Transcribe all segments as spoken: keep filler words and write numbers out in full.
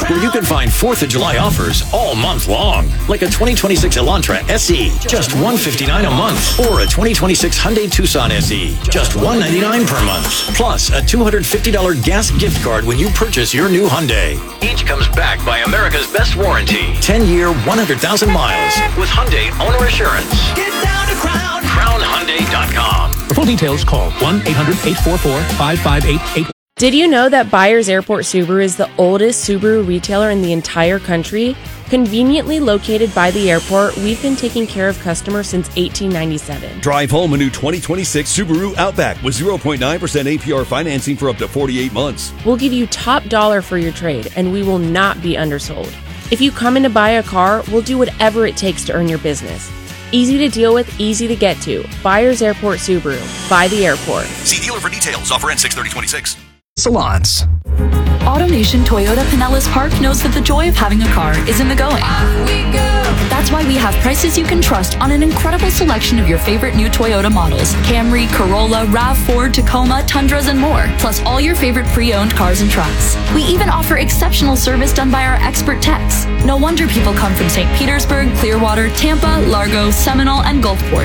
where you can find fourth of July offers all month long. Like a twenty twenty-six Elantra S E, just one hundred fifty-nine dollars a month. Or a twenty twenty-six Hyundai Tucson S E, just one hundred ninety-nine dollars per month. Plus a two hundred fifty dollars gas gift card when you purchase your new Hyundai. Each comes backed by America's best warranty. ten-year, one hundred thousand miles with Hyundai Owner Assurance. Get down to Crown. crown hyundai dot com. For full details, call one eight hundred eight four four five five eight eight. Did you know that Byers Airport Subaru is the oldest Subaru retailer in the entire country? Conveniently located by the airport, we've been taking care of customers since eighteen ninety-seven. Drive home a new twenty twenty-six Subaru Outback with zero point nine percent A P R financing for up to forty-eight months. We'll give you top dollar for your trade, and we will not be undersold. If you come in to buy a car, we'll do whatever it takes to earn your business. Easy to deal with, easy to get to. Byers Airport Subaru. By the airport. See dealer for details. Offer ends six thirty twenty-six. Salons. AutoNation Toyota Pinellas Park knows that the joy of having a car is in the going. That's why we have prices you can trust on an incredible selection of your favorite new Toyota models. Camry, Corolla, RAV four, Tacoma, Tundras, and more. Plus all your favorite pre-owned cars and trucks. We even offer exceptional service done by our expert techs. No wonder people come from Saint Petersburg, Clearwater, Tampa, Largo, Seminole, and Gulfport.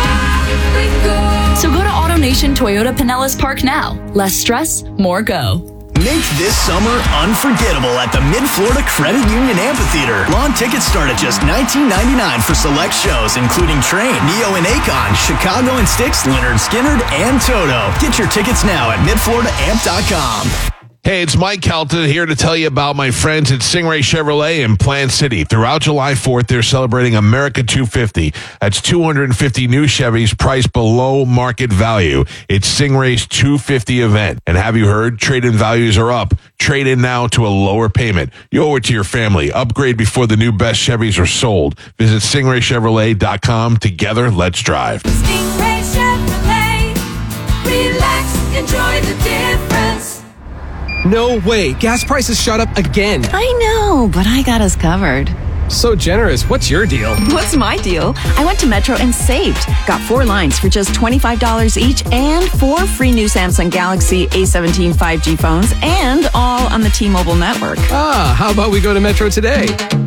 So go to AutoNation Toyota Pinellas Park now. Less stress, more go. Make this summer unforgettable at the Mid-Florida Credit Union Amphitheater. Lawn tickets start at just nineteen ninety-nine for select shows, including Train, Neo and Akon, Chicago and Styx, Leonard Skinner, and Toto. Get your tickets now at mid florida amp dot com. Hey, it's Mike Kelton here to tell you about my friends at Stingray Chevrolet in Plant City. Throughout July fourth, they're celebrating America two fifty. That's two hundred fifty new Chevys priced below market value. It's Stingray's two fifty event. And have you heard? Trade-in values are up. Trade in now to a lower payment. You owe it to your family. Upgrade before the new best Chevys are sold. Visit stingray chevrolet dot com. Together, let's drive. Stingray Chevrolet. Relax, enjoy the difference. No way. Gas prices shot up again. I know, but I got us covered. So generous. What's your deal? What's my deal? I went to Metro and saved. Got four lines for just twenty-five dollars each and four free new Samsung Galaxy A seventeen five G phones and all on the T-Mobile network. Ah, how about we go to Metro today?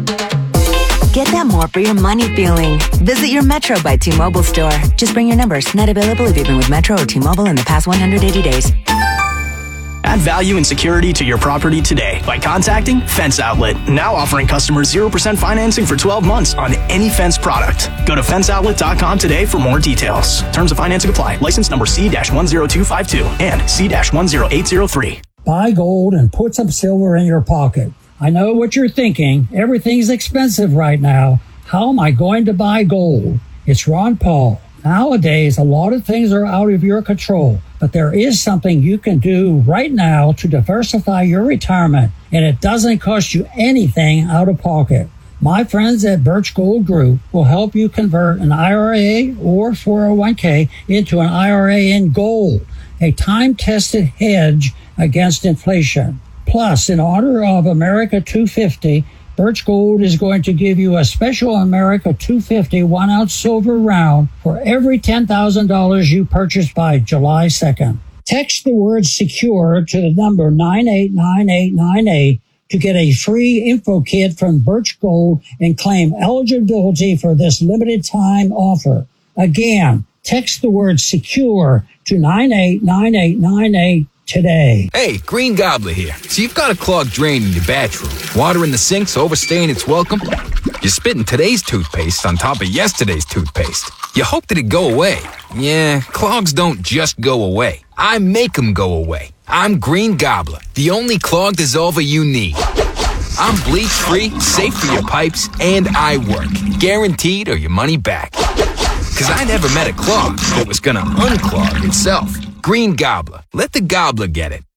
Get that more for your money feeling. Visit your Metro by T-Mobile store. Just bring your numbers. Not available if you've been with Metro or T-Mobile in the past one hundred eighty days. Add value and security to your property today by contacting Fence Outlet. Now offering customers zero percent financing for twelve months on any Fence product. Go to fence outlet dot com today for more details. Terms of financing apply. License number C one zero two five two and C one zero eight zero three. Buy gold and put some silver in your pocket. I know what you're thinking. Everything's expensive right now. How am I going to buy gold? It's Ron Paul. Nowadays, a lot of things are out of your control, but there is something you can do right now to diversify your retirement, and it doesn't cost you anything out of pocket. My friends at Birch Gold Group will help you convert an I R A or four oh one k into an I R A in gold, a time-tested hedge against inflation. Plus, in honor of America two fifty, Birch Gold is going to give you a special America two fifty one-ounce silver round for every ten thousand dollars you purchase by July second. Text the word SECURE to the number nine eight nine eight nine eight to get a free info kit from Birch Gold and claim eligibility for this limited time offer. Again, text the word SECURE to nine eight nine eight nine eight today. Hey, Green Gobbler here. So you've got a clogged drain in your bathroom. Water in the sink's overstaying its welcome. You're spitting today's toothpaste on top of yesterday's toothpaste. You hope that it go away. Yeah, clogs don't just go away. I make them go away. I'm Green Gobbler, the only clog dissolver you need. I'm bleach-free, safe for your pipes, and I work. Guaranteed or your money back. Because I never met a clog that was gonna unclog itself. Green Gobbler. Let the gobbler get it.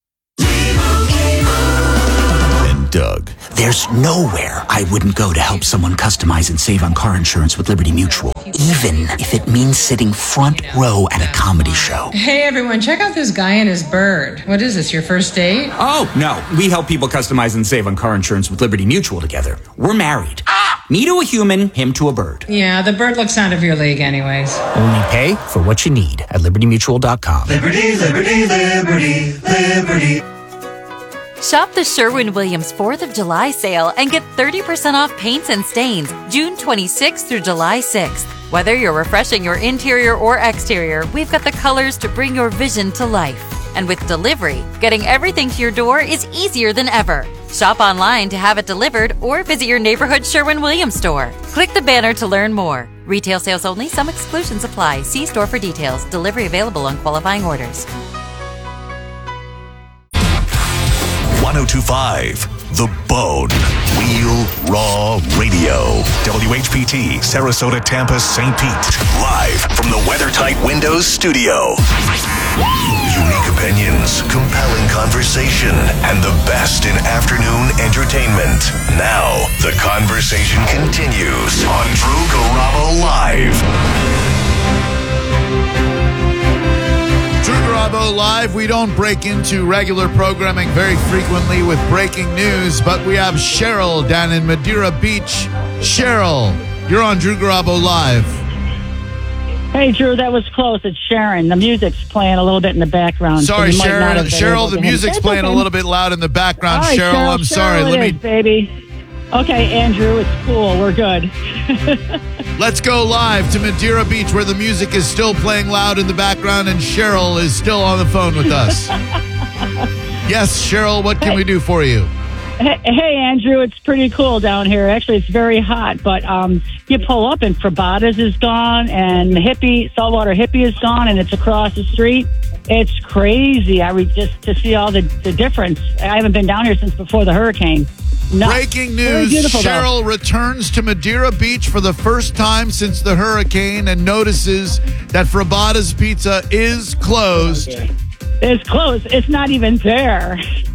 And Doug. There's nowhere I wouldn't go to help someone customize and save on car insurance with Liberty Mutual, even if it means sitting front row at a comedy show. Hey everyone, check out this guy and his bird. What is this, your first date? Oh, no. We help people customize and save on car insurance with Liberty Mutual together. We're married. Me to a human, him to a bird. Yeah, the bird looks out of your league anyways. Only pay for what you need at liberty mutual dot com. Liberty, liberty, liberty, liberty. Shop the Sherwin-Williams fourth of July sale and get thirty percent off paints and stains June twenty-sixth through July sixth. Whether you're refreshing your interior or exterior, we've got the colors to bring your vision to life. And with delivery, getting everything to your door is easier than ever. Shop online to have it delivered or visit your neighborhood Sherwin-Williams store. Click the banner to learn more. Retail sales only. Some exclusions apply. See store for details. Delivery available on qualifying orders. ten twenty-five The Bone. Real Raw Radio. W H P T, Sarasota, Tampa, Saint Pete. Live from the WeatherTight Windows studio. Unique opinions, compelling conversation, and the best in afternoon entertainment. Now, the conversation continues on Drew Garabo Live. Drew Garabo Live. We don't break into regular programming very frequently with breaking news, but we have Cheryl down in Madeira Beach. Cheryl, you're on Drew Garabo Live. Hey, Drew, that was close. It's Sharon. The music's playing a little bit in the background. Sorry, so Cheryl. Cheryl, the music's playing okay. a little bit loud in the background. Right, Cheryl, Cheryl, I'm sorry. Cheryl Let me, is, baby. Okay, Andrew, it's cool. We're good. Let's go live to Madeira Beach, where the music is still playing loud in the background, and Cheryl is still on the phone with us. Yes, Cheryl, what can hey. we do for you? Hey, hey, Andrew, it's pretty cool down here. Actually, it's very hot, but um, you pull up and Frabadas is gone, and Hippie, Saltwater Hippie is gone, and it's across the street. It's crazy. I re- just to see all the, the difference. I haven't been down here since before the hurricane. No. Breaking news, Cheryl though. returns to Madeira Beach for the first time since the hurricane and notices that Frabadas Pizza is closed. It's closed. It's not even there.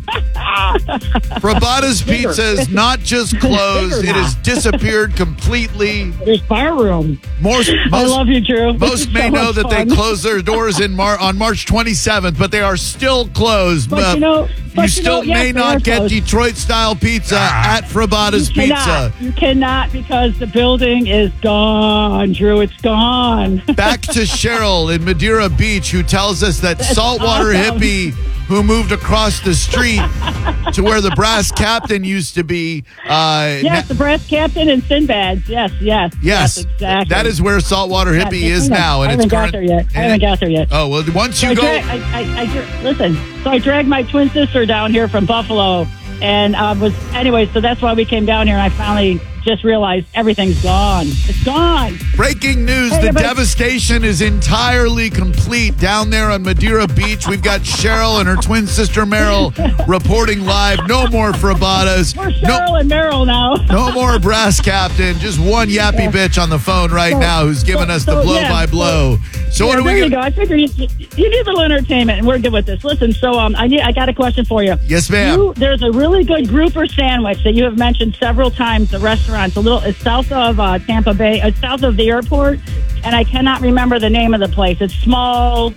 Frabadas Pizza is not just closed, it has disappeared completely. There's bar room. Most, most, I love you, Drew. Most may so know that fun. they closed their doors in Mar- on March twenty-seventh, but they are still closed. But uh, you know, but you you still know, may yes, not get closed. Detroit-style pizza ah. at Frabadas you cannot. Pizza. You cannot because the building is gone, Drew. It's gone. Back to Cheryl in Madeira Beach, who tells us that That's Saltwater awesome. Hippie, who moved across the street to where the Brass Captain used to be. Uh, yes, na- the Brass Captain and Sinbad's. Yes, yes. Yes, yes exactly. That is where Saltwater Hippie yes, is now. And I haven't it's got current, there yet. I haven't got there yet. Oh, well, once so you I go... Dra- I, I, I, I, listen, so I dragged my twin sister down here from Buffalo, and uh, was... Anyway, so that's why we came down here, and I finally just realized everything's gone. It's gone. Breaking news, hey, the but- devastation is entirely complete down there on Madeira Beach. We've got Cheryl and her twin sister Meryl reporting live. No more Frabadas. We're Cheryl no, and Meryl now. No more Brass Captain. Just one yappy yeah. bitch on the phone right so, now who's giving so, us the blow-by-blow. So, so, so yeah, what are we There gonna- you go. I figured you, you need a little entertainment, and we're good with this. Listen, so um, I need, I got a question for you. Yes, ma'am. You, there's a really good grouper sandwich that you have mentioned several times. The restaurant's a little... It's south of uh, Tampa Bay, uh, south of the airport, and I cannot remember the name of the place. It's small.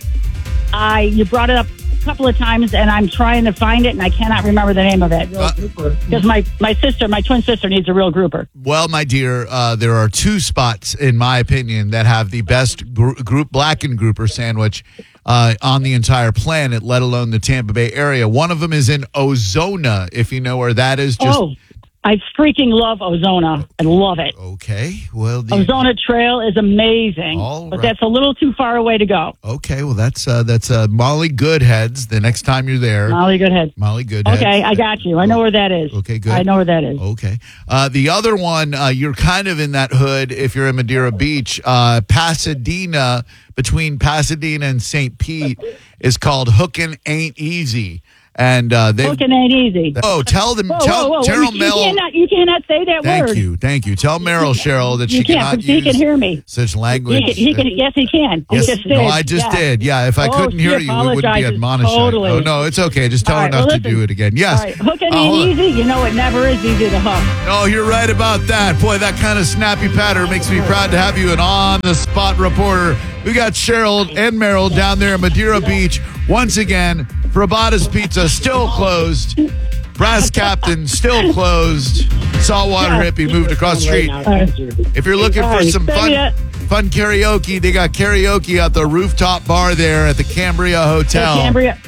I you brought it up a couple of times, and I'm trying to find it, and I cannot remember the name of it because uh, my my sister, my twin sister, needs a real grouper. Well, my dear, uh, there are two spots, in my opinion, that have the best gr- group blackened grouper sandwich uh, on the entire planet, let alone the Tampa Bay area. One of them is in Ozona, if you know where that is. Just oh. I freaking love Ozona. I love it. Okay. Well, the, Ozona Trail is amazing, all but right. that's a little too far away to go. Okay. Well, that's uh, that's uh, Molly Goodheads. The next time you're there, Molly Goodhead. Molly Goodhead. Okay, I got you. I know where that is. Okay, good. I know where that is. Okay. Uh, the other one, uh, you're kind of in that hood if you're in Madeira Beach. Uh, Pasadena, between Pasadena and Saint Pete, is called Hookin' Ain't Easy. And uh, they Hookin' ain't easy. Oh, tell them, whoa, tell whoa, whoa. Cheryl you, Mel. You cannot, you cannot say that thank word. Thank you, thank you. Tell Meryl Cheryl that you she can't, cannot he use can hear me. such language. He can, he can, yes, he can. He Yes, just no, did. I just yeah. did. Yeah, if I oh, couldn't hear you, we wouldn't be admonishing. Totally. Oh no, it's okay. Just tell All her right, not well, to do it again. Yes. All right. Hooking uh, ain't easy. You know, it never is easy to hook. No, you're right about that. Boy, that kind of snappy patter makes me proud to have you an on-the-spot reporter. We got Cheryl and Meryl down there in Madeira Beach. Once again, Frabadas Pizza still closed. Brass Captain still closed. Saltwater Hippie moved across the street. If you're looking for some fun fun karaoke, they got karaoke at the rooftop bar there at the Cambria Hotel. The Cambria.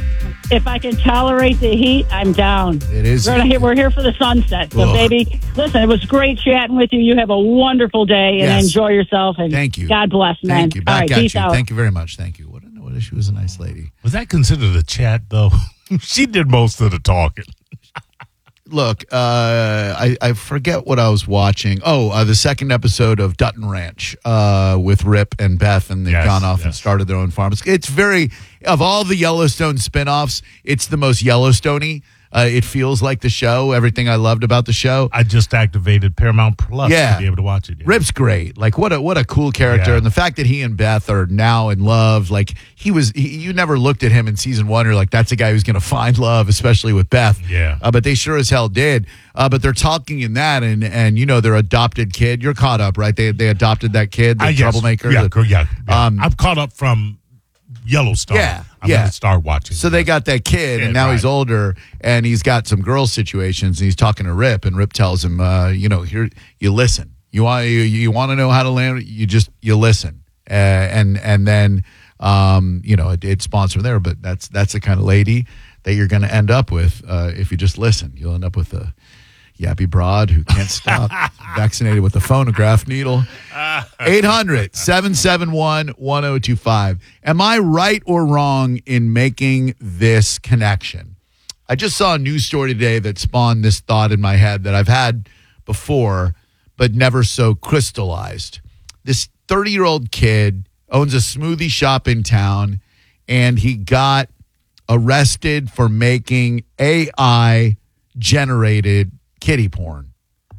if I can tolerate the heat, I'm down. It is. We're, gonna, we're here for the sunset. So, Ugh. baby, listen, it was great chatting with you. You have a wonderful day and Yes. enjoy yourself. And Thank you. God bless, man. Thank you. All Back right, at peace you. out. Thank you very much. Thank you. What a, what a, she was a nice lady. Was that considered a chat, though? She did most of the talking. Look, uh, I, I forget what I was watching. Oh, uh, the second episode of Dutton Ranch uh, with Rip and Beth, and they've Yes, gone off yes. and started their own farm. It's, it's very, of all the Yellowstone spinoffs, it's the most Yellowstone-y. Uh, it feels like the show, everything I loved about the show. I just activated Paramount Plus Yeah. to be able to watch it. Yeah. Rip's great. Like what a what a cool character, Yeah. and the fact that he and Beth are now in love. Like he was, he, you never looked at him in season one. You're like, that's a guy who's going to find love, especially with Beth. Yeah. Uh, but they sure as hell did. Uh, but they're talking in that, and and you know their adopted kid. You're caught up, right? They they adopted that kid, the I guess. troublemaker. Yeah, the- cor- yeah, yeah. Um, I'm caught up from Yellowstone. Yeah, I'm yeah. going to start watching. So they got that kid, Yeah, and now right. he's older, and he's got some girl situations, and he's talking to Rip, and Rip tells him, uh, you know, here you listen. You want you, you want to know how to land? You just you listen, uh, and and then um, you know it, it spawns from there. But that's that's the kind of lady that you're going to end up with uh, if you just listen. You'll end up with a yappy broad who can't stop, vaccinated with a phonograph needle. eight hundred, seven seven one, one oh two five. Am I right or wrong in making this connection? I just saw a news story today that spawned this thought in my head that I've had before, but never so crystallized. This thirty-year-old kid owns a smoothie shop in town, and he got arrested for making A I-generated kitty porn.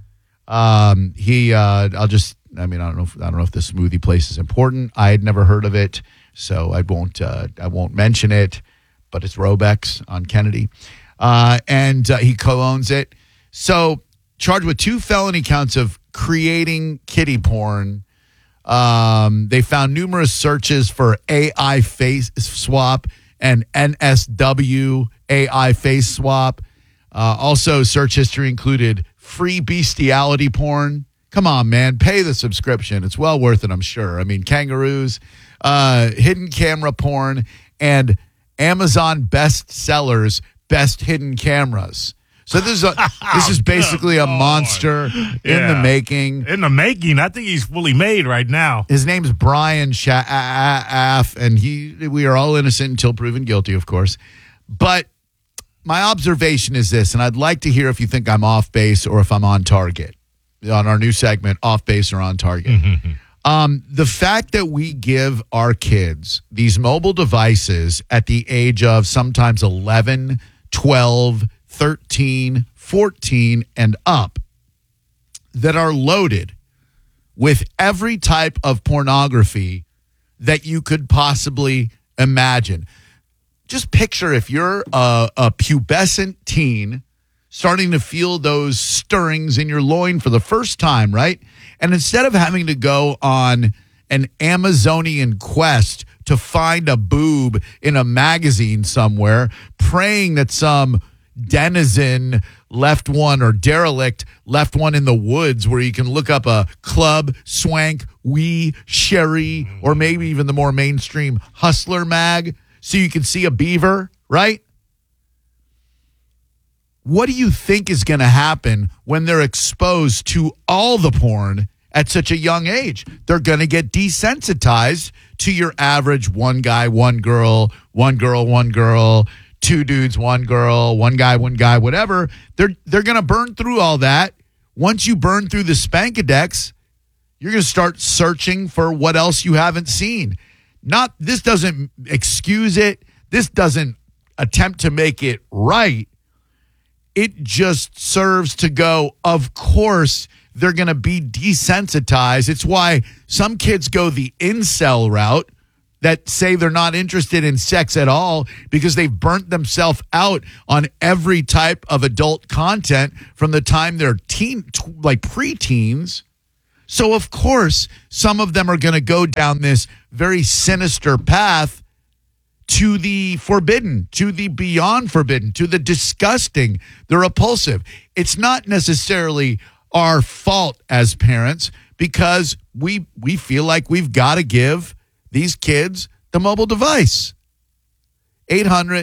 Um, he, uh, I'll just, I mean, I don't know, if, I don't know if the smoothie place is important. I had never heard of it, so I won't, uh, I won't mention it. But it's Robex on Kennedy, uh, and uh, he co-owns it. So charged with two felony counts of creating kitty porn. Um, they found numerous searches for A I face swap and N S W A I face swap. Uh, also, search history included free bestiality porn. Come on, man. Pay the subscription. It's well worth it, I'm sure. I mean, kangaroos, uh, hidden camera porn, and Amazon best sellers, best hidden cameras. So this is a, this is basically a monster in Yeah. the making. In the making. I think he's fully made right now. His name's Brian Schaaf, and he we are all innocent until proven guilty, of course. But my observation is this, and I'd like to hear if you think I'm off base or if I'm on target on our new segment, off base or on target. Um, the fact that we give our kids these mobile devices at the age of sometimes eleven, twelve, thirteen, fourteen, and up that are loaded with every type of pornography that you could possibly imagine. Just picture if you're a, a pubescent teen starting to feel those stirrings in your loin for the first time, right? And instead of having to go on an Amazonian quest to find a boob in a magazine somewhere, praying that some denizen left one or derelict left one in the woods where you can look up a club, swank, wee, sherry, or maybe even the more mainstream Hustler mag so you can see a beaver, right? What do you think is going to happen when they're exposed to all the porn at such a young age? They're going to get desensitized to your average one guy, one girl, one girl, one girl, two dudes, one girl, one guy, one guy, whatever. They're they're going to burn through all that. Once you burn through the Spankadex, you're going to start searching for what else you haven't seen. Not this doesn't excuse it. This doesn't attempt to make it right. It just serves to go, of course, they're going to be desensitized. It's why some kids go the incel route that say they're not interested in sex at all because they've burnt themselves out on every type of adult content from the time they're teen, like preteens. So, of course, some of them are going to go down this very sinister path to the forbidden, to the beyond forbidden, to the disgusting, the repulsive. It's not necessarily our fault as parents because we we feel like we've got to give these kids the mobile device. eight hundred,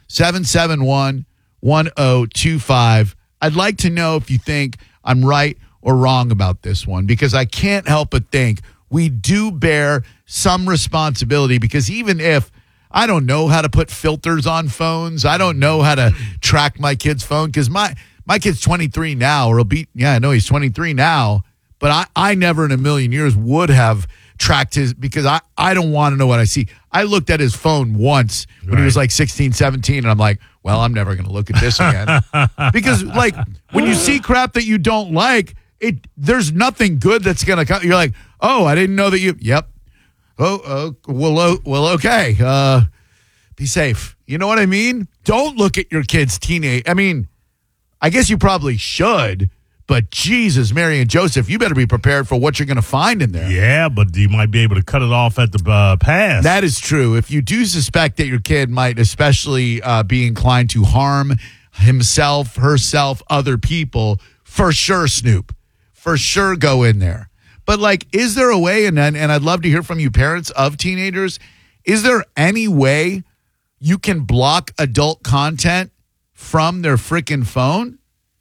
seven seven one, one oh two five. I'd like to know if you think I'm right or wrong about this one, because I can't help but think we do bear some responsibility, because even if I don't know how to put filters on phones, I don't know how to track my kid's phone, because my, my kid's twenty-three now, or he'll be, yeah, I know he's twenty-three now, but I, I never in a million years would have tracked his, because I, I don't want to know what I see. I looked at his phone once when Right. he was like sixteen, seventeen, and I'm like, well, I'm never going to look at this again. Because, like, when you see crap that you don't like, it there's nothing good that's going to come. You're like, oh, I didn't know that you, yep. Oh, oh well, oh, well, okay. Uh, be safe. You know what I mean? Don't look at your kid's teenage. I mean, I guess you probably should, but Jesus, Mary and Joseph, you better be prepared for what you're going to find in there. Yeah, but you might be able to cut it off at the uh, pass. That is true. If you do suspect that your kid might especially uh, be inclined to harm himself, herself, other people, for sure, Snoop. For sure, go in there. But, like, is there a way, and, and I'd love to hear from you parents of teenagers, is there any way you can block adult content from their freaking phone?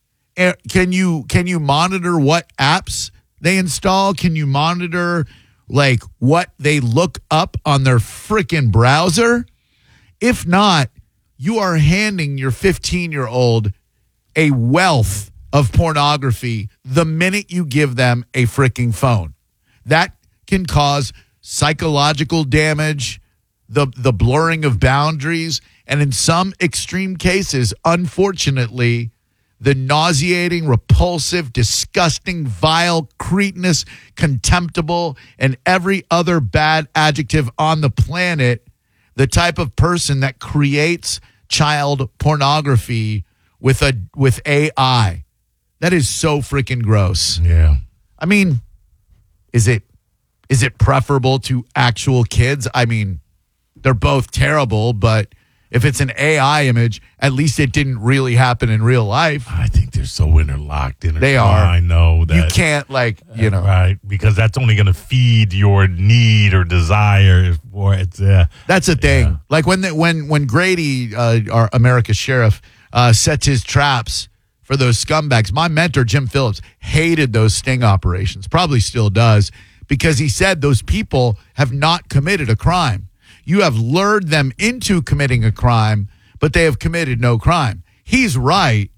Can you can you monitor what apps they install? Can you monitor, like, what they look up on their freaking browser? If not, you are handing your fifteen-year-old a wealth of pornography the minute you give them a freaking phone. That can cause psychological damage, the the blurring of boundaries, and in some extreme cases, unfortunately, the nauseating, repulsive, disgusting, vile, cretinous, contemptible, and every other bad adjective on the planet, the type of person that creates child pornography with a with A I. That is so freaking gross. Yeah. I mean, is it is it preferable to actual kids? I mean, they're both terrible, but if it's an A I image, at least it didn't really happen in real life. I think they're so interlocked. In They are. I know that. You can't, like, you know. Right, because that's only going to feed your need or desire for it. Uh, That's the thing. Like when the, when when Grady, uh, our America's sheriff, uh, sets his traps for those scumbags, my mentor, Jim Phillips, hated those sting operations, probably still does, because he said those people have not committed a crime. You have lured them into committing a crime, but they have committed no crime. He's right,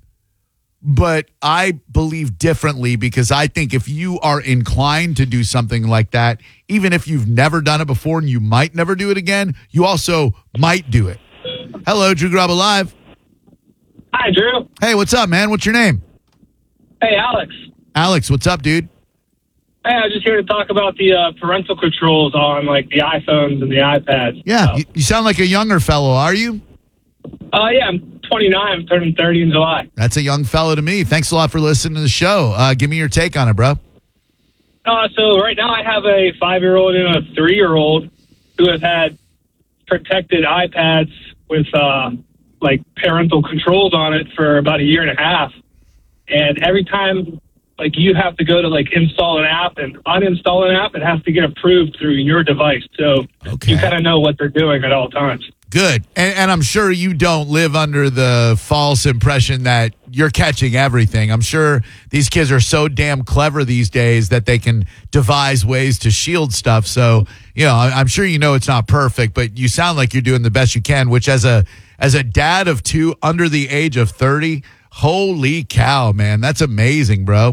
but I believe differently, because I think if you are inclined to do something like that, even if you've never done it before and you might never do it again, you also might do it. Hello, Drew Graba Live. Hi, Drew. Hey, what's up, man? What's your name? Hey, Alex. Alex, what's up, dude? Hey, I was just here to talk about the uh, parental controls on, like, the iPhones and the iPads. Yeah, you, you sound like a younger fellow, are you? Uh, yeah, I'm twenty-nine. I'm turning thirty in July. That's a young fellow to me. Thanks a lot for listening to the show. Uh, give me your take on it, bro. Uh, so right now I have a five-year-old and a three-year-old who have had protected iPads with, uh, like, parental controls on it for about a year and a half. And every time, like, you have to go to, like, install an app and uninstall an app, it has to get approved through your device. So okay. you kind of know what they're doing at all times. Good. And, and I'm sure you don't live under the false impression that you're catching everything. I'm sure these kids are so damn clever these days that they can devise ways to shield stuff. So, you know, I'm sure you know it's not perfect, but you sound like you're doing the best you can, which as a as a dad of two under the age of thirty, holy cow, man. That's amazing, bro.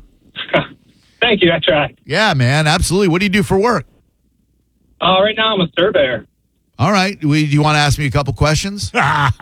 Thank you. I try. Yeah, man. Absolutely. What do you do for work? Uh, right now I'm a surveyor. All right. We, do you want to ask me a couple questions? that's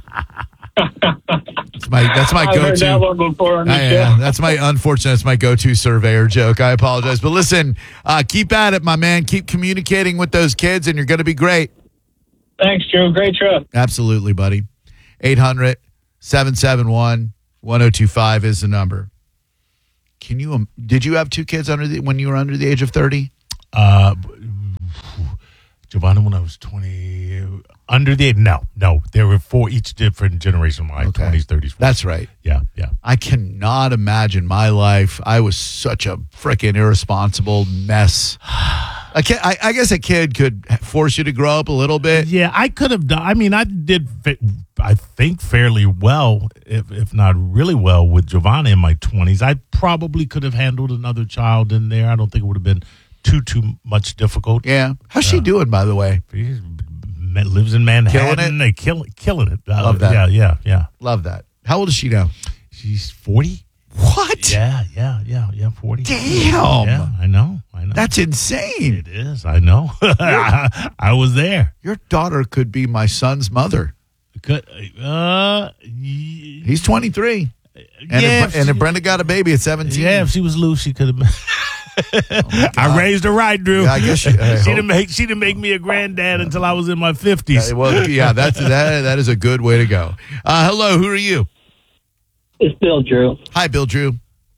my that's my I've go-to. heard that one before on the I, show. uh, that's my unfortunate. That's my go-to surveyor joke. I apologize, but listen, uh, keep at it, my man. Keep communicating with those kids, and you're going to be great. Thanks, Joe. Great trip. Absolutely, buddy. eight hundred, seven seven one, one oh two five is the number. Can you? Um, did you have two kids under the when you were under the age of thirty? Uh, Giovanna, when I was twenty, under the no, no, there were four each different generation. My twenties, thirties. That's right. Yeah, yeah. I cannot imagine my life. I was such a freaking irresponsible mess. A kid, I, I guess a kid could force you to grow up a little bit. Yeah, I could have done. I mean, I did. I think, fairly well, if if not really well, with Giovanna in my twenties. I probably could have handled another child in there. I don't think it would have been too, too much difficult. Yeah. How's she doing, by the way? She lives in Manhattan. Killing it? They kill, killing it. Uh, Love that. Yeah, yeah, yeah. Love that. How old is she now? She's forty. What? Yeah, yeah, yeah, yeah, forty. Damn. Yeah, I know, I know. That's insane. It is, I know. I, I was there. Your daughter could be my son's mother. Could, uh, He's twenty-three. And, yeah, if, and if Brenda got a baby at seventeen. Yeah, if she was loose, she could have been. oh I raised her right, Drew. Yeah, I guess she, I she hope. didn't make she didn't make me a granddad until I was in my fifties. Yeah, well, yeah, that's that. That is a good way to go. Uh, hello, who are you? It's Bill Drew. Hi, Bill Drew.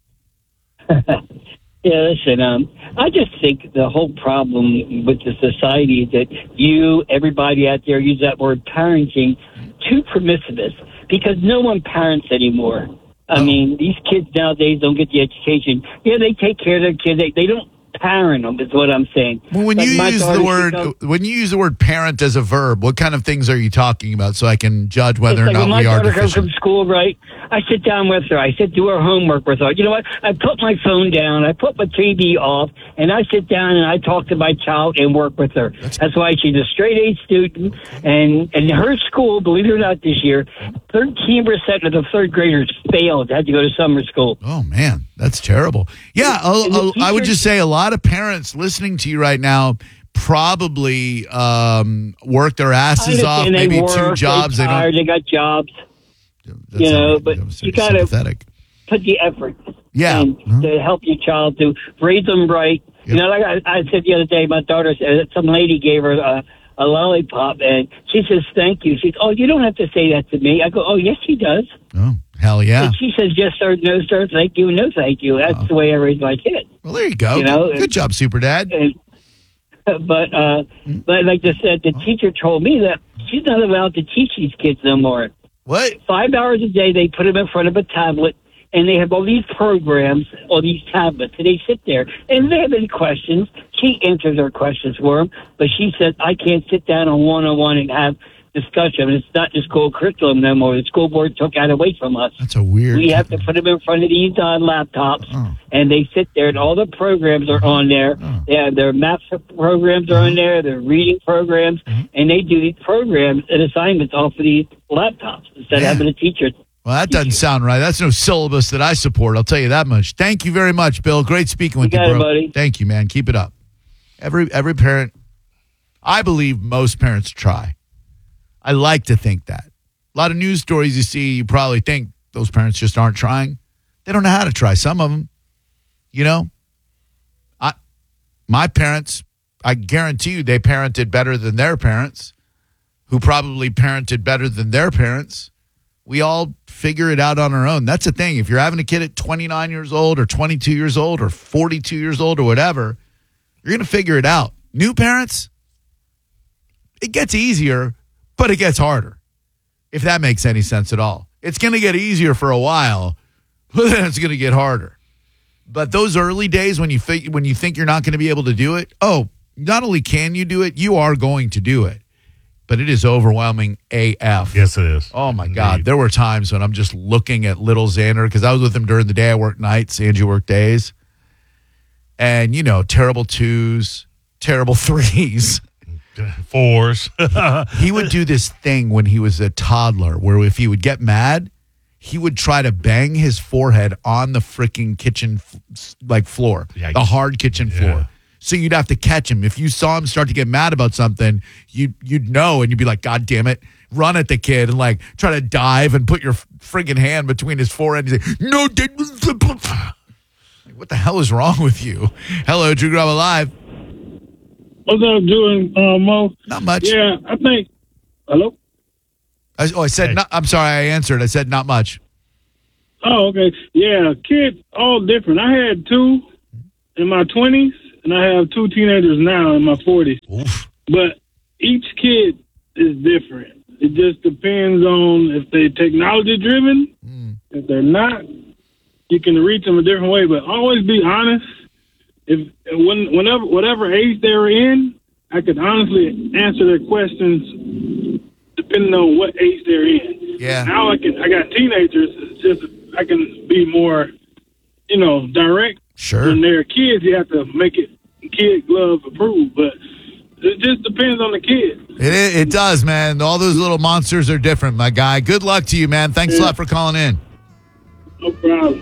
Yeah, listen, um, I just think the whole problem with the society is that you, everybody out there, use that word parenting too permissivist because no one parents anymore. I Oh. mean, these kids nowadays don't get the education. Yeah, they take care of their kids. They, they don't parent them, is what I'm saying. Well, when Like you my use daughter, the she word goes- when you use the word parent as a verb, what kind of things are you talking about so I can judge whether It's or like not when my we are daughter comes deficient? from school, right? I sit down with her. I sit do her homework with her. You know what? I put my phone down. I put my T V off, and I sit down and I talk to my child and work with her. That's why she's a straight A student. And and her school, believe it or not, this year, thirteen percent of the third graders failed. Had to go to summer school. Oh man, that's terrible. Yeah, a, a, I would just say a lot of parents listening to you right now probably um, work their asses I off. understand they Maybe work, two jobs. They, They tired, don't. they got jobs. That's You know, all right. but That was you got to sympathetic. put the effort. Yeah. And to help your child to raise them right. You know, like I, I said the other day, my daughter said some lady gave her a, a lollipop, and she says, "Thank you." She says, "Oh, you don't have to say that to me." I go, "Oh, yes, she does." Oh, hell yeah. And she says, "Yes, sir, no, sir, thank you, no, thank you." That's Oh. the way I raise my kid. Well, there you go. You know, Good job, Super Dad. And, but, uh, but like I said, the teacher told me that she's not allowed to teach these kids no more. What? Five hours a day, they put them in front of a tablet, and they have all these programs on these tablets, and they sit there. And if they have any questions, she answers their questions for them. But she said, I can't sit down on one-on-one and have discussion. It's not the school curriculum no more. The school board took that away from us. That's a weird. We have to put them in front of these uh, laptops, and they sit there, and all the programs are on there. Yeah, their math programs are on there, their reading programs, and they do these programs and assignments off of these laptops instead of having a teacher. Well, that doesn't sound right. That's no syllabus that I support. I'll tell you that much. Thank you very much, Bill. Great speaking with you, got it, bro. buddy. Thank you, man. Keep it up. Every every parent, I believe most parents try. I like to think that. A lot of news stories you see, you probably think those parents just aren't trying. They don't know how to try. Some of them, you know. I, my parents, I guarantee you, they parented better than their parents, who probably parented better than their parents. We all figure it out on our own. That's the thing. If you're having a kid at twenty-nine years old or twenty-two years old or forty-two years old or whatever, you're going to figure it out. New parents, it gets easier, but it gets harder, if that makes any sense at all. It's going to get easier for a while, but then it's going to get harder. But those early days when you fi- when you think you're not going to be able to do it, oh, not only can you do it, you are going to do it. But it is overwhelming A F. Yes, it is. Oh, my God. There were times when I'm just looking at little Xander, because I was with him during the day. I worked nights. Angie worked days. And, you know, terrible twos, terrible threes. Fours. He would do this thing when he was a toddler where if he would get mad, he would try to bang his forehead on the freaking kitchen like floor, Yikes. the hard kitchen Yeah. floor. So you'd have to catch him. If you saw him start to get mad about something, you'd, you'd know, and you'd be like, God damn it, run at the kid and like try to dive and put your friggin' hand between his forehead and say, no, dad. Like, what the hell is wrong with you? Hello, Drew Graba Live. What's up, Drew and uh, Mo? Not much. Yeah, I think. Hello? I, oh, I said, not, I'm sorry, I answered. I said not much. Oh, okay. Yeah, kids all different. I had two in my twenties, and I have two teenagers now in my forties. Oof. But each kid is different. It just depends on if they're technology driven. Mm. If they're not, you can reach them a different way. But always be honest. If when whenever whatever age they're in, I could honestly answer their questions depending on what age they're in. Yeah. Now I can. I got teenagers. It's just I can be more, you know, direct. Sure. When they're kids, you have to make it kid glove approved, but it just depends on the kid. It it does, man. All those little monsters are different, my guy. Good luck to you, man. Thanks Yeah. a lot for calling in. No problem.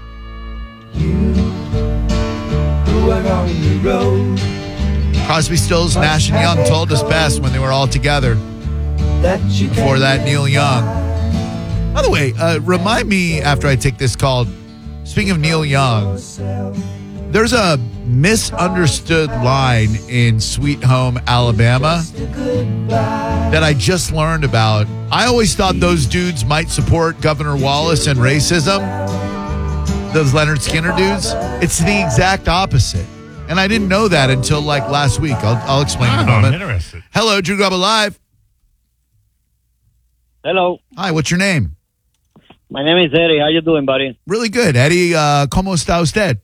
Crosby, Stills, Nash and Young told us best when they were all together. Before that, Neil Young. By the way, uh, remind me after I take this call. Speaking of Neil Young, there's a misunderstood line in Sweet Home Alabama that I just learned about. I always thought those dudes might support Governor Wallace and racism. Those Leonard Skinner dudes. It's the exact opposite. And I didn't know that until like last week. I'll, I'll explain in a Oh, moment. I'm interested. Hello, Drew Grubba Live. Hello. Hi, what's your name? My name is Eddie. How you doing, buddy? Really good. Eddie, uh, ¿cómo está usted?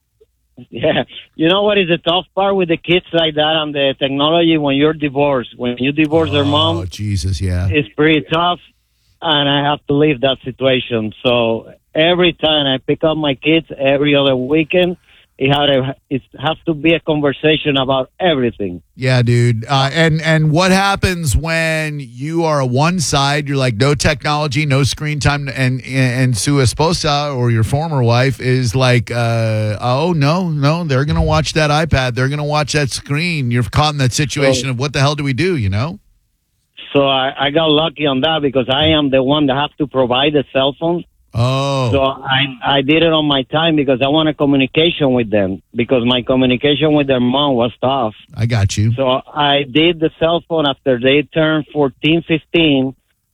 Yeah. You know what is the tough part with the kids like that and the technology when you're divorced? When you divorce their mom, Oh, Jesus, yeah. it's pretty tough, and I have to leave that situation. So every time I pick up my kids, every other weekend, it, had a, it has to be a conversation about everything. Yeah, dude. Uh, and and what happens when you are a one side? You're like no technology, no screen time, and and su esposa or your former wife is like, uh, oh no, no, they're gonna watch that iPad, they're gonna watch that screen. You're caught in that situation So- of what the hell do we do? You know? So I, I got lucky on that because I am the one that have to provide the cell phone. Oh. So I I did it on my time because I wanted communication with them because my communication with their mom was tough. I got you. So I did the cell phone after they turned fourteen, fifteen,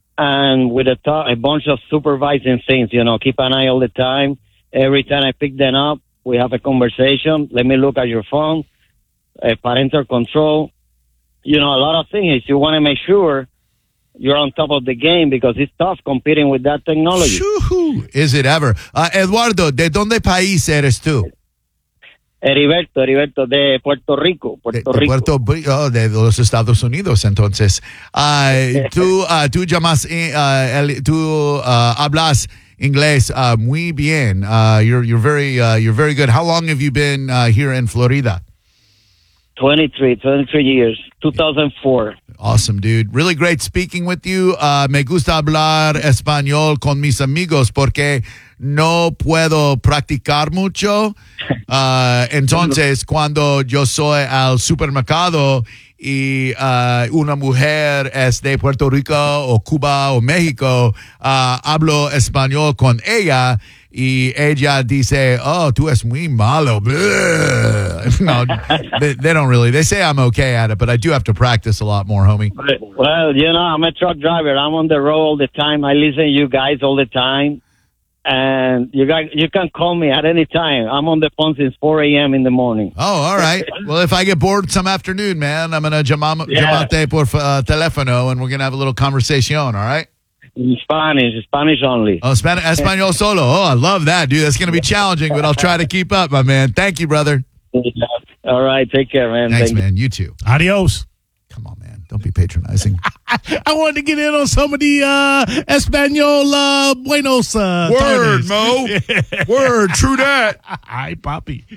and with a, to- a bunch of supervising things, you know, keep an eye all the time. Every time I pick them up, we have a conversation. Let me look at your phone, uh, parental control. You know, a lot of things. You want to make sure you're on top of the game because it's tough competing with that technology. Shoo-hoo. Is it ever? Uh, Eduardo, ¿de dónde país eres tú? Heriberto, Heriberto de Puerto Rico, Puerto De Rico. Puerto Ri- oh, de los Estados Unidos, entonces. Ah, tú, ah, tú llamas, eh, ah, el- tú ah, hablas inglés ah, muy bien. Ah, you're you're very uh, you're very good. How long have you been uh, here in Florida? twenty-three, twenty-three years, two thousand four. Awesome, dude. Really great speaking with you. Uh, me gusta hablar español con mis amigos porque no puedo practicar mucho. Uh, entonces, cuando yo soy al supermercado y uh, una mujer es de Puerto Rico o Cuba o México, uh, hablo español con ella y ella dice, oh, tú es muy malo. No, they, they don't really. They say I'm okay at it, but I do have to practice a lot more, homie. Well, you know, I'm a truck driver. I'm on the road all the time. I listen to you guys all the time. And you guys, you can call me at any time. I'm on the phone since four a.m. in the morning. Oh, all right. Well, if I get bored some afternoon, man, I'm going to llamate Yeah. por uh, teléfono and we're going to have a little conversation, all right? In Spanish, Spanish only. Oh, Spanish, Espanol solo. Oh, I love that, dude. That's going to be challenging, but I'll try to keep up, my man. Thank you, brother. All right. Take care, man. Thanks, Thank you. man. You too. Adios. Come on, man. Don't be patronizing. I wanted to get in on some of the uh, Espanol uh, Buenos uh, Word, tardes. Mo. Word. True that. Hi, Poppy.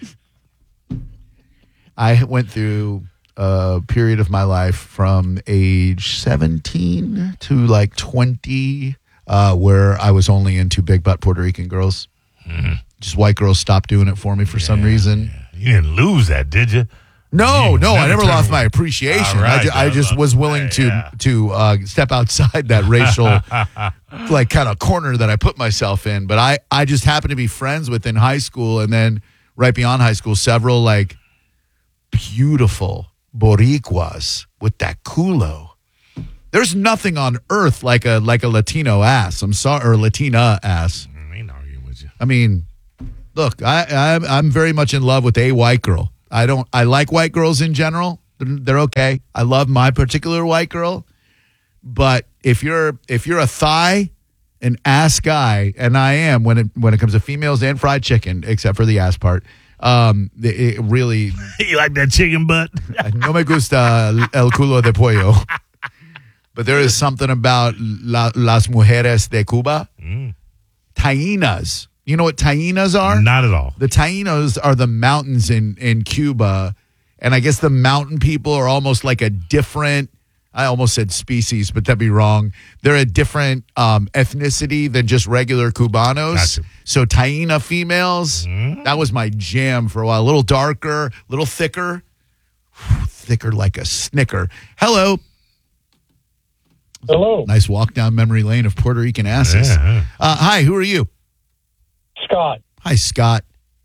I went through a period of my life from age seventeen to like twenty uh, where I was only into big butt Puerto Rican girls. Mm-hmm. Just white girls stopped doing it for me for some reason. You didn't lose that, did you? No, You no, I never turned- lost my appreciation. All right, I, ju- I just was willing to to uh, step outside that racial like kind of corner that I put myself in. But I, I just happened to be friends with in high school, and then right beyond high school, several like beautiful Boricuas with that culo. There's nothing on earth like a like a Latino ass. I'm sorry, or Latina ass. I ain't arguing with you. I mean, look, I, I I'm very much in love with a white girl. I don't. I like white girls in general. They're, they're okay. I love my particular white girl. But if you're if you're a thigh, an ass guy, and I am when it when it comes to females and fried chicken, except for the ass part. Um, it, it really. You like that chicken butt? No me gusta el culo de pollo. but there is something about la, las mujeres de Cuba. Mm. Tainas. You know what tainas are? Not at all. The tainos are the mountains in, in Cuba, and I guess the mountain people are almost like a different, I almost said species, but that'd be wrong. They're a different um, ethnicity than just regular Cubanos. Gotcha. So taina females, mm. that was my jam for a while. A little darker, a little thicker, thicker like a Snicker. Hello. Hello. Nice walk down memory lane of Puerto Rican asses. Yeah. Uh, hi, who are you? Scott. Hi, Scott.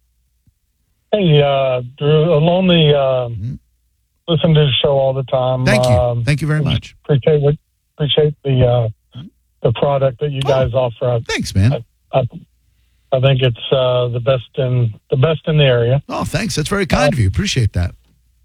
Hey, uh, Drew, along the, uh, mm-hmm. listen to the show all the time. Thank you. Um, Thank you very much. Appreciate what, appreciate the, uh, the product that you guys oh, offer. Thanks, man. I, I, I think it's, uh, the best in, the best in the area. Oh, thanks. That's very kind uh, of you. Appreciate that.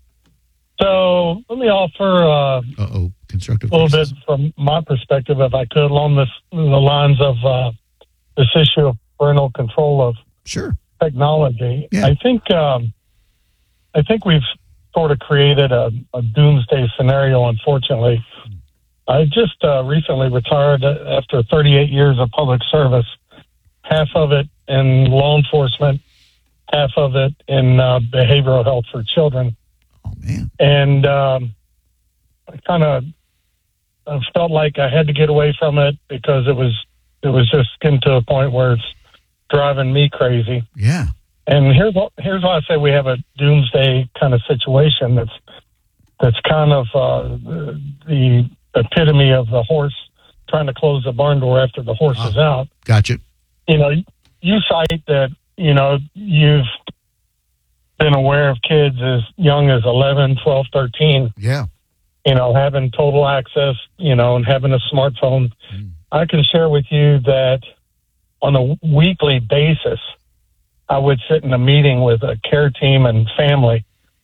So let me offer, uh, Uh-oh. Constructive a little criticism. bit from my perspective, if I could, along this, the lines of, uh, this issue of parental control of sure technology. Yeah. I think um, I think we've sort of created a, a doomsday scenario. Unfortunately, I just uh, recently retired after thirty-eight years of public service. Half of it in law enforcement, half of it in uh, behavioral health for children. Oh man! And um, I kind of felt like I had to get away from it because it was. It was just getting to a point where it's driving me crazy. Yeah. And here's what, here's why I say we have a doomsday kind of situation that's that's kind of uh, the epitome of the horse trying to close the barn door after the horse oh, is out. Gotcha. You know, you cite that, you know, you've been aware of kids as young as eleven, twelve, thirteen. Yeah. You know, having total access, you know, and having a smartphone. Mm. I can share with you that on a weekly basis, I would sit in a meeting with a care team and family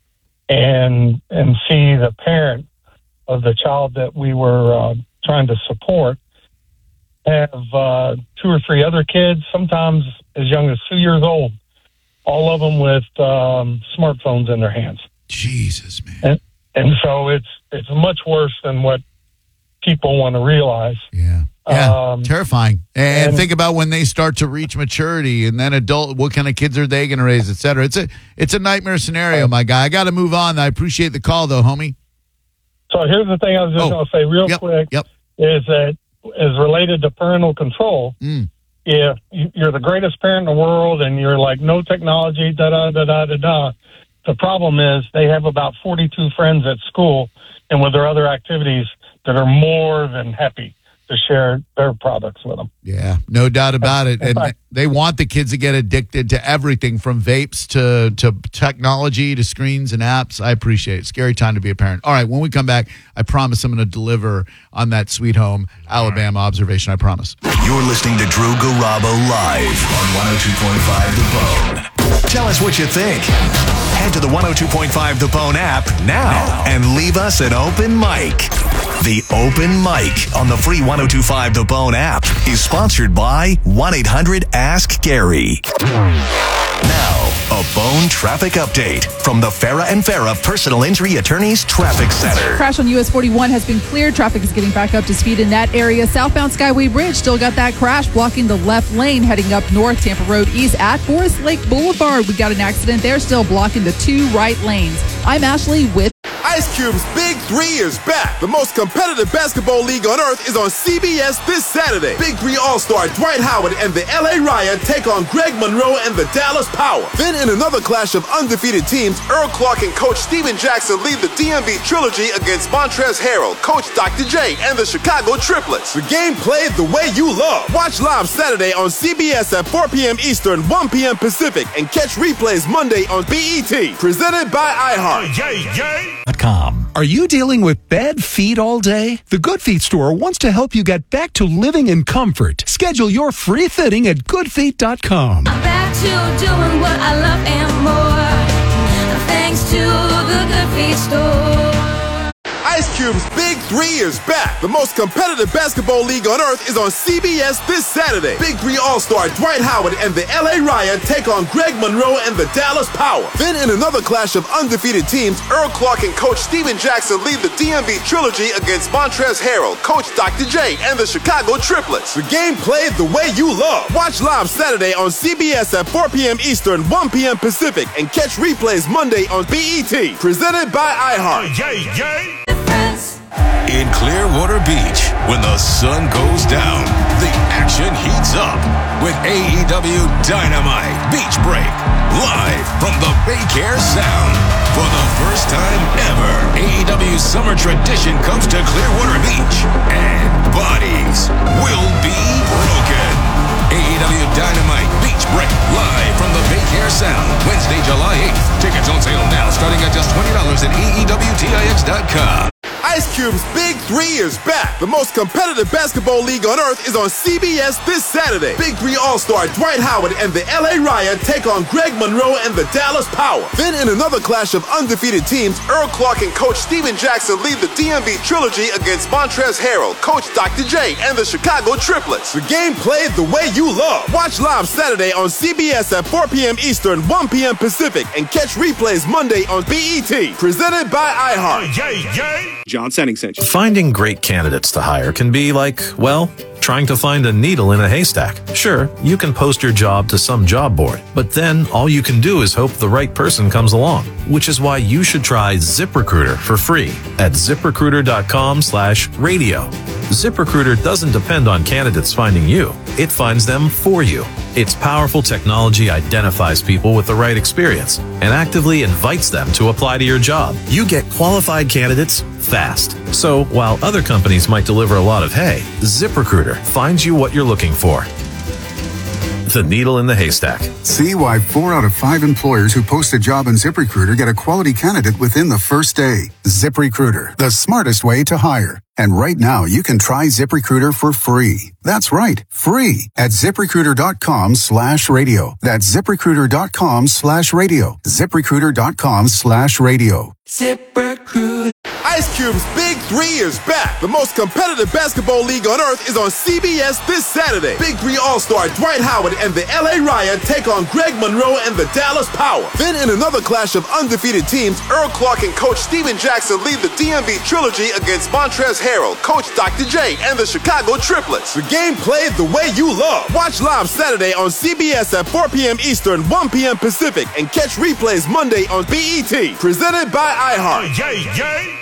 and and see the parent of the child that we were uh, trying to support have uh, two or three other kids, sometimes as young as two years old, all of them with um, smartphones in their hands. Jesus, man. And, and so it's it's much worse than what people want to realize. Yeah. Yeah, um, terrifying. And, and think about when they start to reach maturity, and then adult. What kind of kids are they going to raise, et cetera? It's a it's a nightmare scenario, my guy. I got to move on. I appreciate the call, though, homie. So here's the thing I was just Oh. going to say real Yep, quick yep. is that is related to parental control. Mm. If you- you're the greatest parent in the world and you're like no technology, da da da da da da, the problem is they have about forty-two friends at school and with their other activities that are more than happy to share their products with them. Yeah, no doubt about it. In And fact- they want the kids to get addicted to everything from vapes to, to technology to screens and apps. I appreciate it. Scary time to be a parent. All right, when we come back, I promise I'm going to deliver on that Sweet Home Alabama observation. I promise. You're listening to Drew Garabo live on one oh two point five The Bone. Tell us what you think. Head to the one oh two point five The Bone app now and leave us an open mic. The Open Mic on the free one oh two five The Bone app is sponsored by one eight hundred ask Gary. Now, a Bone traffic update from the Farah and Farah Personal Injury Attorneys Traffic Center. Crash on U S forty-one has been cleared. Traffic is getting back up to speed in that area. Southbound Skyway Bridge still got that crash blocking the left lane heading up north Tampa Road East at Forest Lake Boulevard. We got an accident there, still blocking the two right lanes. I'm Ashley with Ice Cube's Big Three is back. The most competitive basketball league on earth is on C B S this Saturday. Big Three All-Star Dwight Howard and the L A Riot take on Greg Monroe and the Dallas Power. Then in another clash of undefeated teams, Earl Clark and Coach Steven Jackson lead the D M V Trilogy against Montrezl Harrell, Coach Doctor J, and the Chicago Triplets. The game played the way you love. Watch live Saturday on C B S at four p.m. Eastern, one p.m. Pacific, and catch replays Monday on B E T. Presented by iHeart. Yay, yay. Are you dealing with bad feet all day? The Good Feet store wants to help you get back to living in comfort. Schedule your free fitting at good feet dot com. I'm back to doing what I love and more. Thanks to the Good Feet store. Ice Cube's Big Three is back. The most competitive basketball league on earth is on C B S this Saturday. Big Three All-Star Dwight Howard and the L A Riot take on Greg Monroe and the Dallas Power. Then in another clash of undefeated teams, Earl Clark and Coach Steven Jackson lead the D M V Trilogy against Montrezl Harrell, Coach Doctor J, and the Chicago Triplets. The game played the way you love. Watch live Saturday on C B S at four p.m. Eastern, one p.m. Pacific, and catch replays Monday on B E T. Presented by iHeart. Yay, yay. In Clearwater Beach, when the sun goes down, the action heats up with A E W Dynamite Beach Break, live from the Baycare Sound. For the first time ever, A E W Summer Tradition comes to Clearwater Beach, and bodies will be broken. A E W Dynamite Beach Break, live from the Baycare Sound, Wednesday, July eighth. Tickets on sale now, starting at just twenty dollars at A E W Tix dot com. Ice Cube's Big Three is back. The most competitive basketball league on earth is on C B S this Saturday. Big Three All-Star Dwight Howard and the L A Riot take on Greg Monroe and the Dallas Power. Then in another clash of undefeated teams, Earl Clark and Coach Steven Jackson lead the D M V Trilogy against Montrezl Harrell, Coach Doctor J, and the Chicago Triplets. The game played the way you love. Watch live Saturday on C B S at four p.m. Eastern, one p.m. Pacific, and catch replays Monday on B E T. Presented by iHeart. Yay, yay. John Setting Cinch. Finding great candidates to hire can be like, well, trying to find a needle in a haystack. Sure, you can post your job to some job board, but then all you can do is hope the right person comes along, which is why you should try ZipRecruiter for free at ZipRecruiter.com slash radio. ZipRecruiter doesn't depend on candidates finding you. It finds them for you. Its powerful technology identifies people with the right experience and actively invites them to apply to your job. You get qualified candidates fast. So while other companies might deliver a lot of hay, ZipRecruiter finds you what you're looking for. The needle in the haystack. See why four out of five employers who post a job in ZipRecruiter get a quality candidate within the first day. ZipRecruiter, the smartest way to hire. And right now, you can try ZipRecruiter for free. That's right, free at ZipRecruiter.com slash radio. That's ZipRecruiter.com slash radio. ZipRecruiter.com slash radio. ZipRecruiter. Ice Cube's Big Three is back. The most competitive basketball league on earth is on C B S this Saturday. Big Three All-Star Dwight Howard and the L A Riot take on Greg Monroe and the Dallas Power. Then in another clash of undefeated teams, Earl Clark and Coach Steven Jackson lead the D M V Trilogy against Montrezl Harrell, Coach Doctor J, and the Chicago Triplets. The game played the way you love. Watch live Saturday on C B S at four p.m. Eastern, one p.m. Pacific, and catch replays Monday on B E T. Presented by iHeart. Yay, yay.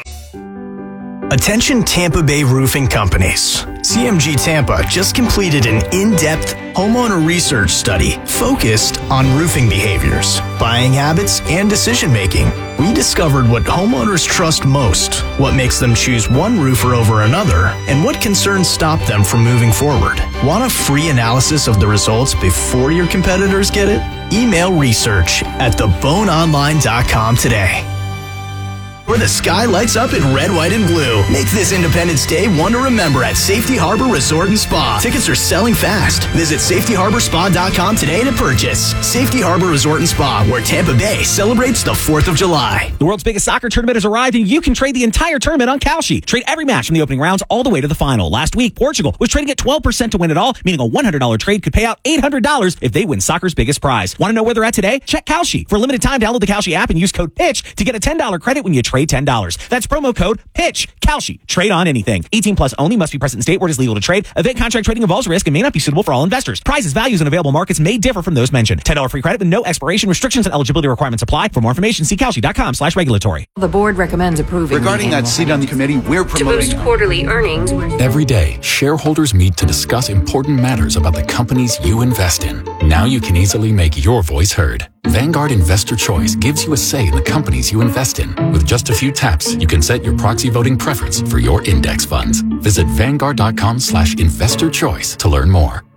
Attention Tampa Bay roofing companies. C M G Tampa just completed an in-depth homeowner research study focused on roofing behaviors, buying habits, and decision-making. We discovered what homeowners trust most, what makes them choose one roofer over another, and what concerns stop them from moving forward. Want a free analysis of the results before your competitors get it? Email research at the bone online dot com today. Where the sky lights up in red, white, and blue. Make this Independence Day one to remember at Safety Harbor Resort and Spa. Tickets are selling fast. Visit safety harbor spa dot com today to purchase. Safety Harbor Resort and Spa, where Tampa Bay celebrates the fourth of July. The world's biggest soccer tournament has arrived, and you can trade the entire tournament on Kalshi. Trade every match from the opening rounds all the way to the final. Last week, Portugal was trading at twelve percent to win it all, meaning a one hundred dollars trade could pay out eight hundred dollars if they win soccer's biggest prize. Want to know where they're at today? Check Kalshi. For a limited time, download the Kalshi app and use code PITCH to get a ten dollars credit when you trade ten dollars. That's promo code PITCH. Kalshi. Trade on anything. eighteen plus only. Must be present in state where it is legal to trade. Event contract trading involves risk and may not be suitable for all investors. Prizes, values, and available markets may differ from those mentioned. ten dollars free credit with no expiration. Restrictions and eligibility requirements apply. For more information, see Kalshi.com slash regulatory. The board recommends approving. Regarding that seat on the committee, we're promoting to boost quarterly earnings. Every day, shareholders meet to discuss important matters about the companies you invest in. Now you can easily make your voice heard. Vanguard Investor Choice gives you a say in the companies you invest in. With just a few taps, you can set your proxy voting preference for your index funds. Visit Vanguard.com slash investor choice to learn more.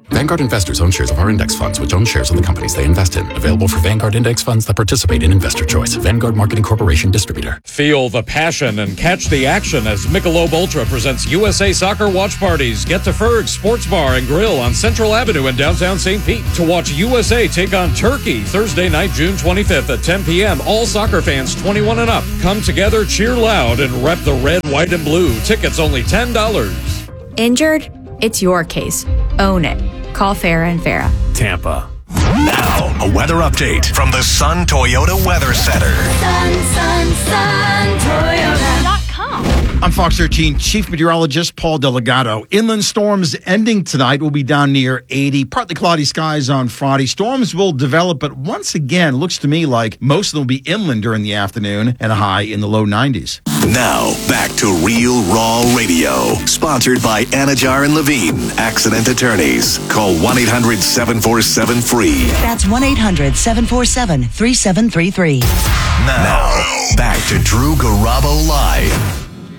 Vanguard investors own shares of our index funds, which own shares of the companies they invest in. Available for Vanguard index funds that participate in Investor Choice. Vanguard Marketing Corporation distributor. Feel the passion and catch the action as Michelob Ultra presents U S A Soccer Watch Parties. Get to Ferg's Sports Bar and Grill on Central Avenue in downtown Saint Pete to watch U S A take on Turkey Thursday night, June twenty-fifth at ten p.m. All soccer fans twenty-one and up. Come together, cheer loud, and rep the red, white, and blue. Tickets only ten dollars. Injured? It's your case. Own it. Call Farah and Farah. Tampa. Now, a weather update from the Sun Toyota Weather Center. Sun, sun, sun, Toyota dot com. I'm Fox thirteen Chief Meteorologist Paul Delgado. Inland storms ending tonight will be down near eighty. Partly cloudy skies on Friday. Storms will develop, but once again, looks to me like most of them will be inland during the afternoon and a high in the low nineties. Now, back to Real Raw Radio. Sponsored by Anajar and Levine, Accident Attorneys. Call one eight hundred seven four seven free. That's one eight hundred seven four seven three seven three three. Now, back to Drew Garabo Live.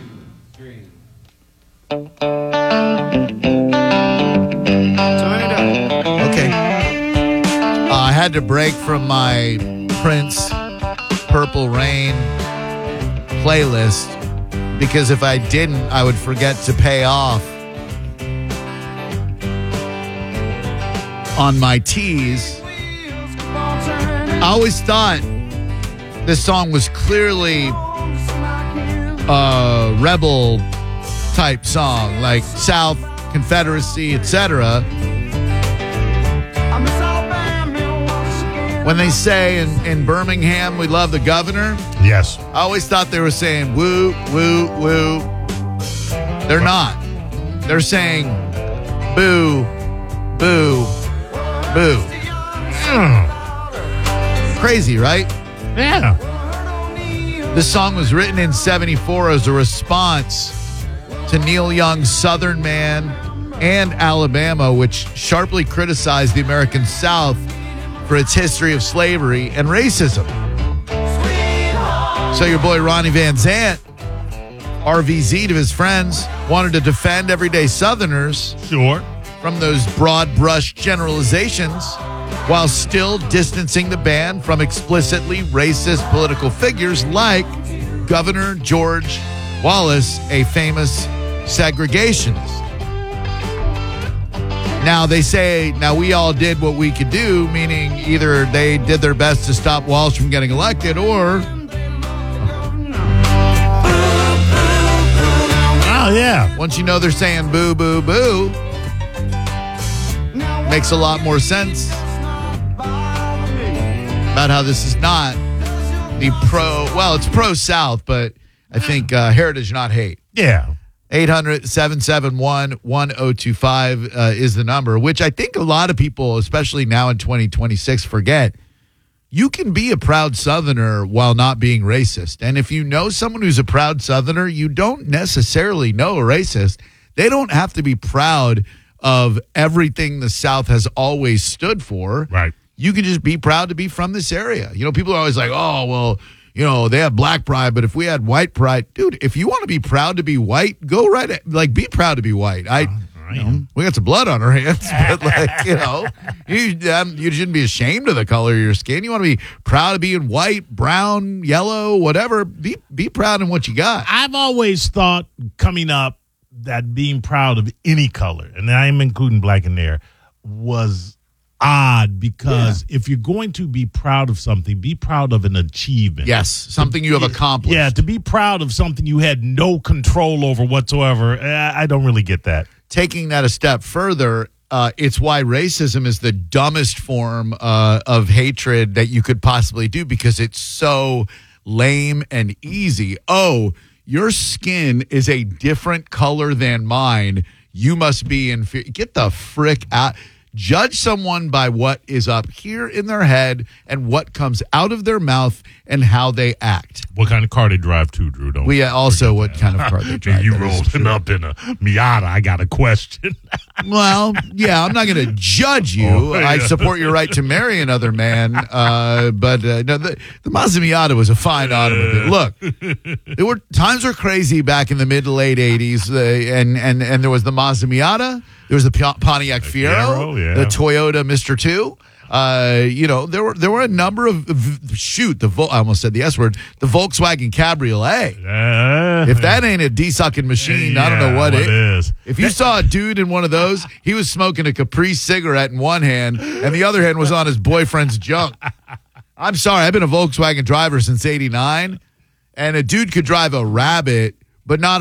Okay. Uh, I had to break from my Prince Purple Rain playlist because if I didn't, I would forget to pay off on my tees. I always thought this song was clearly a rebel type song, like South, Confederacy, et cetera. When they say in, in Birmingham, we love the governor. Yes. I always thought they were saying woo, woo, woo. They're not. They're saying boo, boo, boo. Mm. Crazy, right? Yeah. This song was written in seventy-four as a response to Neil Young's Southern Man and Alabama, which sharply criticized the American South for its history of slavery and racism. So your boy Ronnie Van Zant, R V Z to his friends, wanted to defend everyday Southerners sure. from those broad brush generalizations while still distancing the band from explicitly racist political figures like Governor George Wallace, a famous segregationist. Now, they say, now we all did what we could do, meaning either they did their best to stop Walsh from getting elected or... Oh, yeah. Once you know they're saying boo, boo, boo, makes a lot more sense about how this is not the pro... Well, it's pro-South, but I think uh, heritage, not hate. Yeah. eight hundred seven seven one one oh two five uh, is the number, which I think a lot of people, especially now in twenty twenty-six, forget. You can be a proud Southerner while not being racist. And if you know someone who's a proud Southerner, you don't necessarily know a racist. They don't have to be proud of everything the South has always stood for. Right. You can just be proud to be from this area. You know, people are always like, oh, well, you know, they have black pride, but if we had white pride, dude, if you want to be proud to be white, go right at, like, be proud to be white. I, you know, we got some blood on our hands, but like, you know, you, um, you shouldn't be ashamed of the color of your skin. You want to be proud of being white, brown, yellow, whatever. Be, be proud in what you got. I've always thought coming up that being proud of any color, and I'm including black in there, was odd because yeah. if you're going to be proud of something, be proud of an achievement. Yes, something you have accomplished. Yeah, to be proud of something you had no control over whatsoever, I don't really get that. Taking that a step further, uh, it's why racism is the dumbest form uh, of hatred that you could possibly do because it's so lame and easy. Oh, your skin is a different color than mine. You must be inferior. Get the frick out. Judge someone by what is up here in their head and what comes out of their mouth and how they act. What kind of car they drive too, Drew? Don't we also what that. kind of car they drive. You rolling up in a Miata. I got a question. Well, yeah, I'm not going to judge you. Oh, yeah. I support your right to marry another man. Uh, but uh, no, the, the Mazda Miata was a fine automobile. Look, there were times were crazy back in the mid to late eighties, uh, and, and, and there was the Mazda Miata. There was the P- Pontiac Fiero, Fiero, yeah. the Toyota Mister two. Uh, you know, there were there were a number of shoot the Vol- I almost said the S word, the Volkswagen Cabriolet. Uh, if that ain't a de-sucking machine, yeah, I don't know what, what it is. If you saw a dude in one of those, he was smoking a Capri cigarette in one hand, and the other hand was on his boyfriend's junk. I'm sorry, I've been a Volkswagen driver since eighty-nine, and a dude could drive a Rabbit, but not